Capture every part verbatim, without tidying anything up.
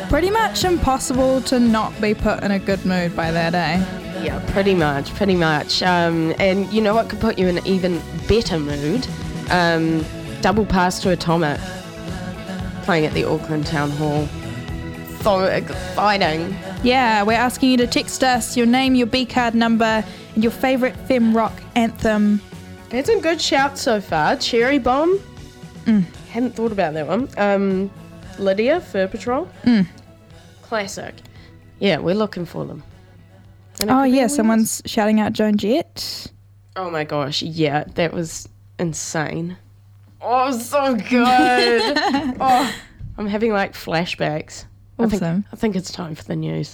Pretty much impossible to not be put in a good mood by that, eh? Yeah, pretty much, pretty much. Um, and you know what could put you in an even better mood? Um, double pass to Atomic, playing at the Auckland Town Hall. So exciting. Yeah, we're asking you to text us your name, your B-card number, and your favourite femme rock anthem. Had some good shouts so far. Cherry Bomb. Mm. Hadn't thought about that one. Um, Lydia, Fur Patrol. Mm. Classic. Yeah, we're looking for them. Oh, yeah, someone's shouting out Joan Jett. Oh, my gosh. Yeah, that was insane. Oh, so good. Oh, I'm having, like, flashbacks. Awesome. I think, I think it's time for the news.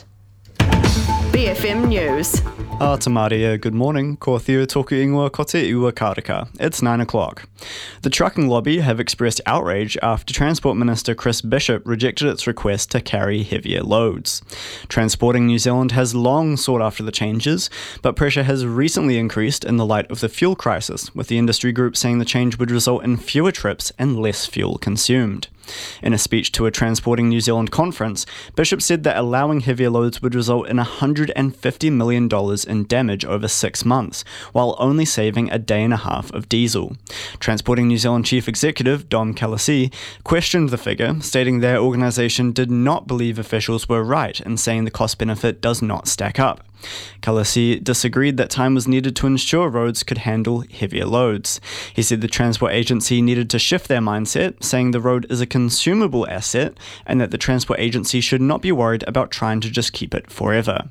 B F M News. A tamaria, good morning. Ko Theo toku ingoa ko te ua karaka. It's nine o'clock. The trucking lobby have expressed outrage after Transport Minister Chris Bishop rejected its request to carry heavier loads. Transporting New Zealand has long sought after the changes, but pressure has recently increased in the light of the fuel crisis, with the industry group saying the change would result in fewer trips and less fuel consumed. In a speech to a Transporting New Zealand conference, Bishop said that allowing heavier loads would result in one hundred fifty million dollars in damage over six months, while only saving a day and a half of diesel. Transporting New Zealand Chief Executive Dom Calassi questioned the figure, stating their organisation did not believe officials were right in saying the cost-benefit does not stack up. Calassi disagreed that time was needed to ensure roads could handle heavier loads. He said the Transport Agency needed to shift their mindset, saying the road is a consumable asset and that the Transport Agency should not be worried about trying to just keep it forever.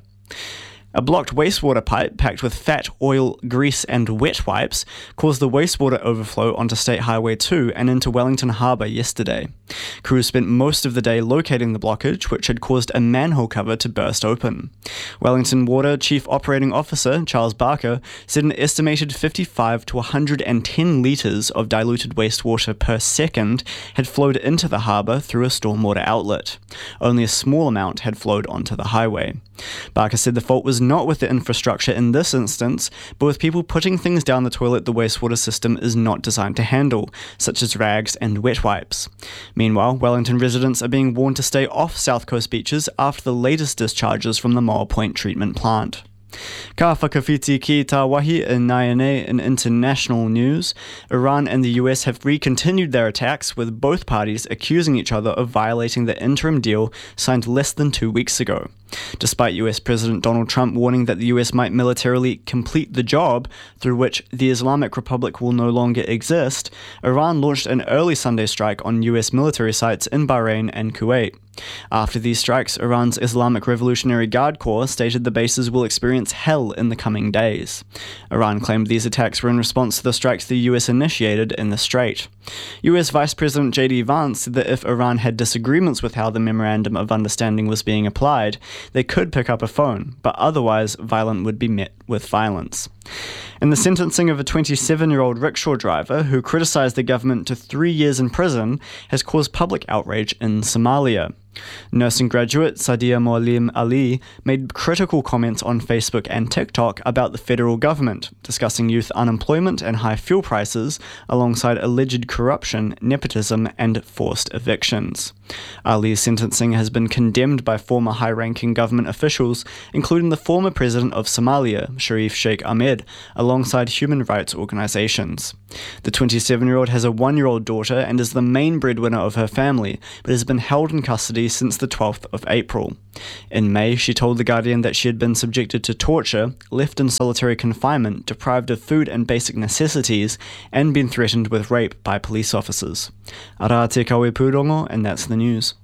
A blocked wastewater pipe packed with fat, oil, grease and wet wipes caused the wastewater overflow onto State Highway two and into Wellington Harbour yesterday. Crews spent most of the day locating the blockage, which had caused a manhole cover to burst open. Wellington Water Chief Operating Officer Charles Barker said an estimated fifty-five to one hundred ten litres of diluted wastewater per second had flowed into the harbour through a stormwater outlet. Only a small amount had flowed onto the highway. Barker said the fault was not with the infrastructure in this instance, but with people putting things down the toilet the wastewater system is not designed to handle, such as rags and wet wipes. Meanwhile, Wellington residents are being warned to stay off South Coast beaches after the latest discharges from the Moa Point treatment plant. Ka whakawhiti ki tā wahi in Naiane in international news. Iran and the U S have re-continued their attacks, with both parties accusing each other of violating the interim deal signed less than two weeks ago. Despite U S President Donald Trump warning that the U S might militarily complete the job through which the Islamic Republic will no longer exist, Iran launched an early Sunday strike on U S military sites in Bahrain and Kuwait. After these strikes, Iran's Islamic Revolutionary Guard Corps stated the bases will experience hell in the coming days. Iran claimed these attacks were in response to the strikes the U S initiated in the Strait. U S Vice President J D Vance said that if Iran had disagreements with how the Memorandum of Understanding was being applied, they could pick up a phone, but otherwise violence would be met with violence. In the sentencing of a twenty-seven-year-old rickshaw driver who criticised the government to three years in prison has caused public outrage in Somalia. Nursing graduate Sadia Moalim Ali made critical comments on Facebook and TikTok about the federal government, discussing youth unemployment and high fuel prices, alongside alleged corruption, nepotism, and forced evictions. Ali's sentencing has been condemned by former high-ranking government officials, including the former president of Somalia, Sharif Sheikh Ahmed, alongside human rights organisations. The twenty-seven-year-old has a one-year-old daughter and is the main breadwinner of her family, but has been held in custody since the twelfth of April. In May, she told The Guardian that she had been subjected to torture, left in solitary confinement, deprived of food and basic necessities, and been threatened with rape by police officers. Ara te kawe pūrongo, and that's the news.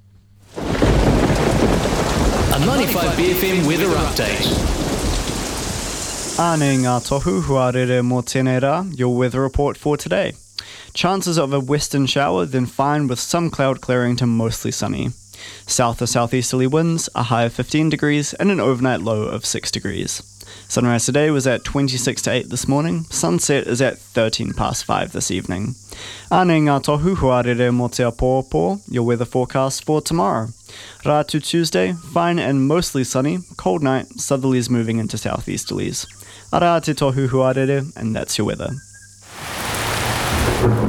A ninety-five B F M weather update. Ane ngā tohu huarere mō tēnei rā, your weather report for today. Chances of a western shower, then fine with some cloud clearing to mostly sunny. South or southeasterly winds, a high of fifteen degrees and an overnight low of six degrees. Sunrise today was at twenty-six to eight this morning. Sunset is at thirteen past five this evening. Ane ngā tohu huarere mō te apōpō, your weather forecast for tomorrow. Ratu Tuesday, fine and mostly sunny, cold night, southerlies moving into southeasterlies. Ara te tohu huarere, and that's your weather.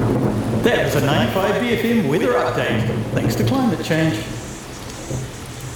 That was a ninety-five B F M weather update, thanks to climate change.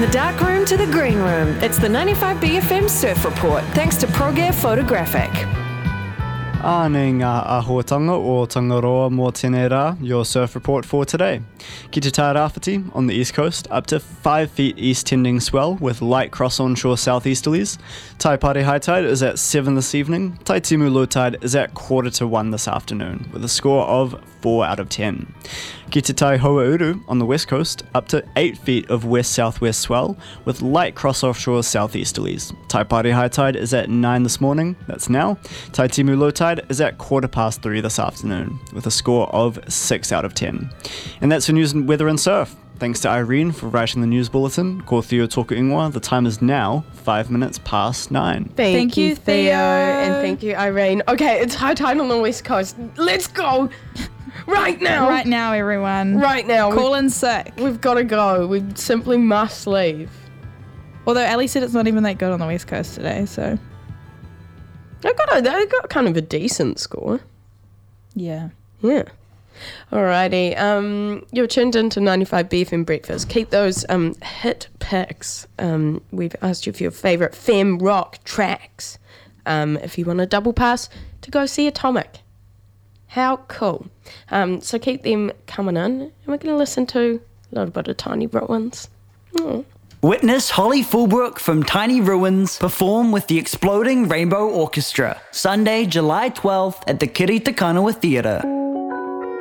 the dark room to the green room, it's the ninety-five B F M Surf Report, thanks to ProGear Photographic. Āne ngā āhuatanga o Tangaroa mō tēnei rā, your surf report for today. Ki te Tairāwhiti on the east coast, up to five feet east tending swell with light cross-onshore southeasterlies. Taipare high tide is at seven this evening. Taitimu low tide is at quarter to one this afternoon with a score of four out of ten. Ki te Tai Hoauru on the west coast, up to eight feet of west-southwest swell with light cross-offshore southeasterlies. Taipare high tide is at nine this morning, that's now. Taitimu low tide is at quarter past three this afternoon with a score of six out of ten. And that's for news and weather and surf. Thanks to Irene for writing the news bulletin. Ko Theo tōku ingoa. The time is now five minutes past nine. Thank, Thank you, you, Theo. Theo. And thank you, Irene. Okay, it's high tide on the west coast. Let's go. Right now. Right now, everyone. Right now. Call in sick. We've got to go. We simply must leave. Although Ellie said it's not even that good on the west coast today, so. I got a, I got kind of a decent score. Yeah. Yeah. Alrighty. Um, you're tuned into ninety-five B F M Breakfast. Keep those um hit picks. Um, we've asked you for your favourite femme rock tracks. Um, if you want a double pass to go see Atomic. How cool. Um, so keep them coming in, and we're going to listen to a little bit of Tiny Ruins. Oh. Witness Holly Fulbrook from Tiny Ruins perform with the Exploding Rainbow Orchestra, Sunday, July twelfth at the Kiritakanawa Theatre.